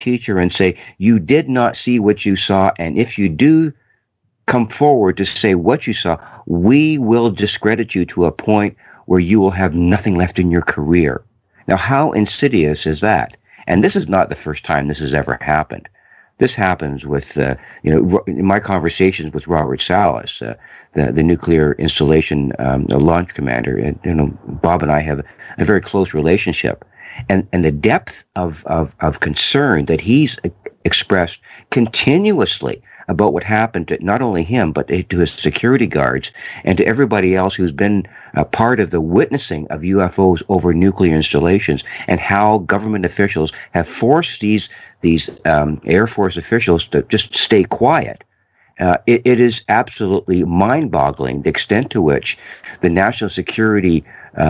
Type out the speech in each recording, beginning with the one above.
teacher and say, you did not see what you saw, and if you do come forward to say what you saw, we will discredit you to a point where you will have nothing left in your career. Now, how insidious is that? And this is not the first time this has ever happened. This happens with, in my conversations with Robert Salas, the nuclear installation launch commander. And, Bob and I have a very close relationship. And the depth of concern that he's expressed continuously about what happened to not only him, but to his security guards and to everybody else who's been a part of the witnessing of UFOs over nuclear installations, and how government officials have forced these Air Force officials to just stay quiet. It is absolutely mind-boggling the extent to which the national security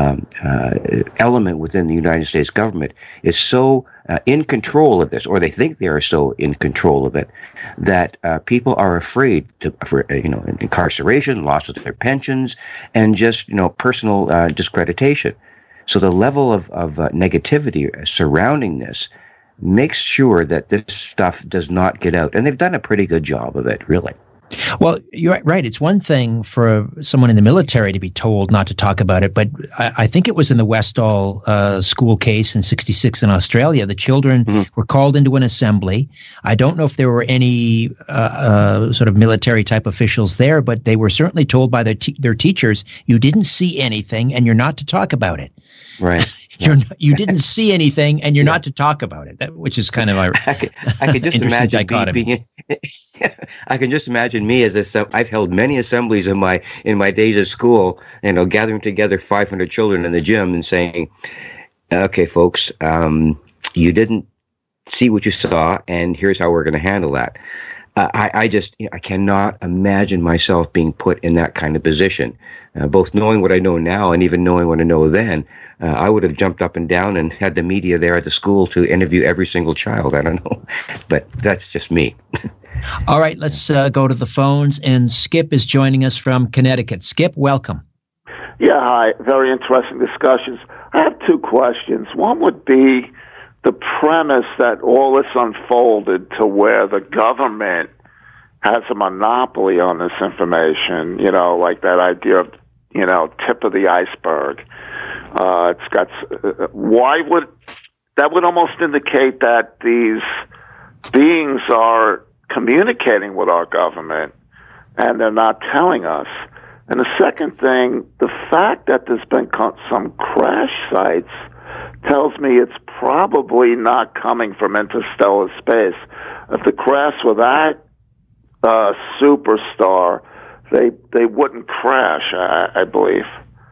element within the United States government is so in control of this, or they think they are so in control of it, that people are afraid for incarceration, loss of their pensions, and just personal discreditation. So the level of negativity surrounding this makes sure that this stuff does not get out, and they've done a pretty good job of it, really. Well, you're right. It's one thing for someone in the military to be told not to talk about it, but I think it was in the Westall school case in '66 in Australia. The children were called into an assembly. I don't know if there were any sort of military type officials there, but they were certainly told by their teachers, you didn't see anything and you're not to talk about it. Right. You didn't see anything, and you're not to talk about it. Which is kind of I could just imagine being. I can just imagine me as I've held many assemblies in my days of school. Gathering together 500 children in the gym and saying, "Okay, folks, you didn't see what you saw, and here's how we're going to handle that." I cannot imagine myself being put in that kind of position. Both knowing what I know now and even knowing what I know then, I would have jumped up and down and had the media there at the school to interview every single child. I don't know, but that's just me. All right, let's go to the phones, and Skip is joining us from Connecticut. Skip, welcome. Yeah, hi. Very interesting discussions. I have two questions. One would be the premise that all this unfolded to where the government has a monopoly on this information, like that idea of, tip of the iceberg. That would almost indicate that these beings are communicating with our government and they're not telling us. And the second thing, the fact that there's been some crash sites tells me it's probably not coming from interstellar space. If the crash were that superstar, they wouldn't crash, I believe.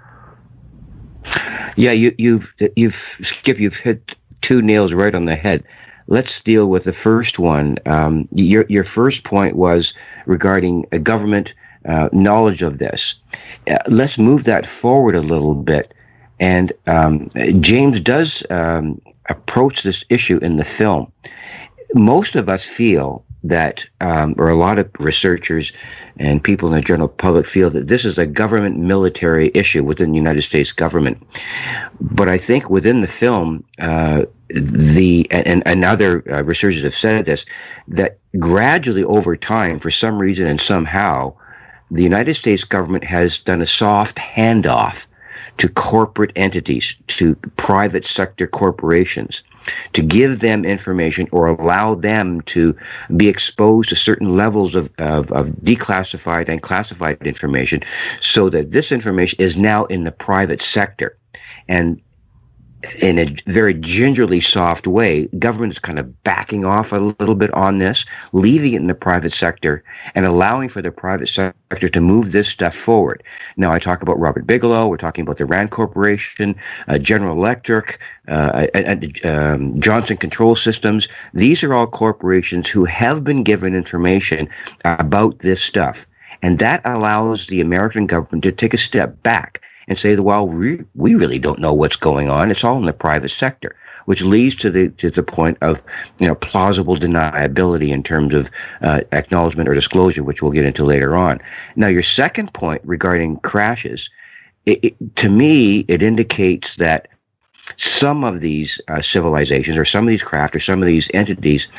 Yeah, you've hit two nails right on the head. Let's deal with the first one. Your first point was regarding a government knowledge of this. Let's move that forward a little bit. And James does approach this issue in the film. Most of us feel that, or a lot of researchers and people in the general public feel that this is a government military issue within the United States government. But I think within the film, and other researchers have said this, that gradually over time, for some reason and somehow, the United States government has done a soft handoff to corporate entities, to private sector corporations, to give them information or allow them to be exposed to certain levels of declassified and classified information, so that this information is now in the private sector. And in a very gingerly soft way, government is kind of backing off a little bit on this, leaving it in the private sector and allowing for the private sector to move this stuff forward. Now, I talk about Robert Bigelow, we're talking about the Rand Corporation, General Electric, Johnson Control Systems. These are all corporations who have been given information about this stuff. And that allows the American government to take a step back and say, well, we really don't know what's going on. It's all in the private sector, which leads to the point of plausible deniability in terms of acknowledgement or disclosure, which we'll get into later on. Now, your second point regarding crashes, to me, it indicates that some of these civilizations or some of these craft or some of these entities